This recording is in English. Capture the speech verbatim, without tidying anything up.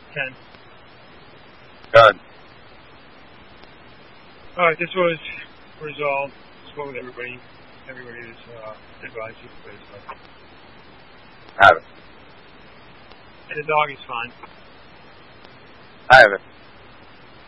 ten. Good. All right, this was resolved. Spoke with everybody. Everybody is uh, advised you for this. Have it. And the dog is fine. I have it.